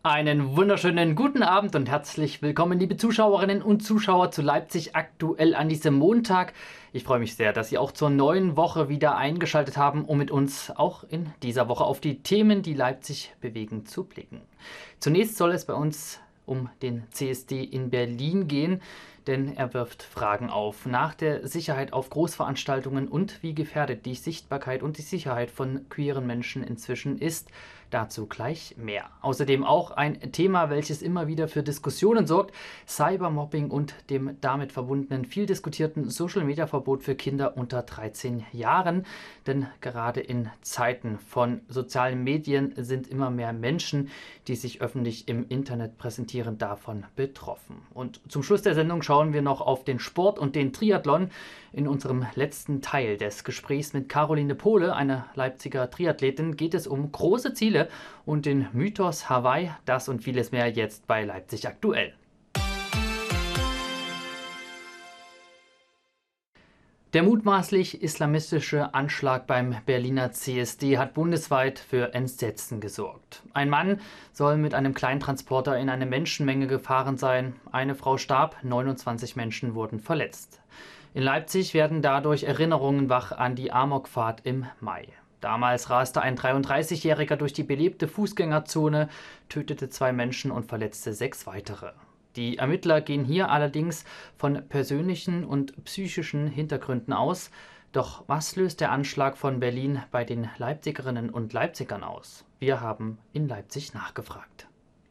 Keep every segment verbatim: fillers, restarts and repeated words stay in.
Einen wunderschönen guten Abend und herzlich willkommen, liebe Zuschauerinnen und Zuschauer, zu Leipzig aktuell an diesem Montag. Ich freue mich sehr, dass Sie auch zur neuen Woche wieder eingeschaltet haben, um mit uns auch in dieser Woche auf die Themen, die Leipzig bewegen, zu blicken. Zunächst soll es bei uns um den C S D in Berlin gehen, denn er wirft Fragen auf nach der Sicherheit auf Großveranstaltungen und wie gefährdet die Sichtbarkeit und die Sicherheit von queeren Menschen inzwischen ist. Dazu gleich mehr. Außerdem auch ein Thema, welches immer wieder für Diskussionen sorgt: Cybermobbing und dem damit verbundenen viel diskutierten Social-Media-Verbot für Kinder unter dreizehn Jahren. Denn gerade in Zeiten von sozialen Medien sind immer mehr Menschen, die sich öffentlich im Internet präsentieren, davon betroffen. Und zum Schluss der Sendung schauen wir noch auf den Sport und den Triathlon. In unserem letzten Teil des Gesprächs mit Caroline Pohle, einer Leipziger Triathletin, geht es um große Ziele und den Mythos Hawaii. Das und vieles mehr jetzt bei Leipzig aktuell. Der mutmaßlich islamistische Anschlag beim Berliner C S D hat bundesweit für Entsetzen gesorgt. Ein Mann soll mit einem Kleintransporter in eine Menschenmenge gefahren sein. Eine Frau starb, neunundzwanzig Menschen wurden verletzt. In Leipzig werden dadurch Erinnerungen wach an die Amokfahrt im Mai. Damals raste ein dreiunddreißigjähriger durch die belebte Fußgängerzone, tötete zwei Menschen und verletzte sechs weitere. Die Ermittler gehen hier allerdings von persönlichen und psychischen Hintergründen aus. Doch was löst der Anschlag von Berlin bei den Leipzigerinnen und Leipzigern aus? Wir haben in Leipzig nachgefragt.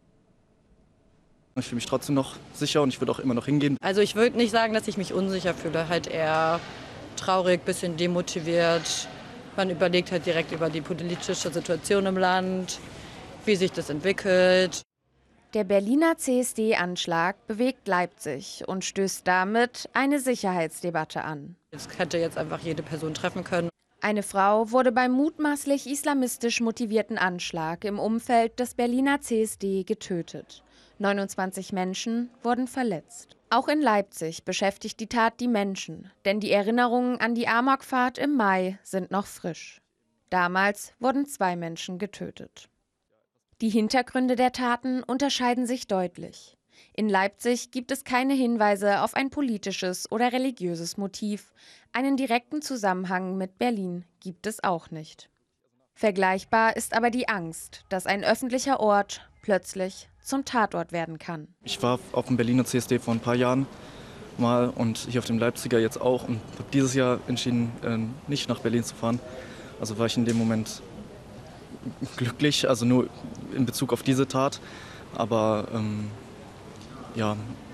Ich fühle mich trotzdem noch sicher und ich würde auch immer noch hingehen. Also ich würde nicht sagen, dass ich mich unsicher fühle, halt eher traurig, bisschen demotiviert. Man überlegt halt direkt über die politische Situation im Land, wie sich das entwickelt. Der Berliner C S D-Anschlag bewegt Leipzig und stößt damit eine Sicherheitsdebatte an. Es hätte jetzt einfach jede Person treffen können. Eine Frau wurde beim mutmaßlich islamistisch motivierten Anschlag im Umfeld des Berliner C S D getötet. neunundzwanzig Menschen wurden verletzt. Auch in Leipzig beschäftigt die Tat die Menschen, denn die Erinnerungen an die Amokfahrt im Mai sind noch frisch. Damals wurden zwei Menschen getötet. Die Hintergründe der Taten unterscheiden sich deutlich. In Leipzig gibt es keine Hinweise auf ein politisches oder religiöses Motiv. Einen direkten Zusammenhang mit Berlin gibt es auch nicht. Vergleichbar ist aber die Angst, dass ein öffentlicher Ort plötzlich zum Tatort werden kann. Ich war auf dem Berliner C S D vor ein paar Jahren mal und hier auf dem Leipziger jetzt auch und habe dieses Jahr entschieden, nicht nach Berlin zu fahren. Also war ich in dem Moment glücklich, also nur in Bezug auf diese Tat. Aber ähm, ja,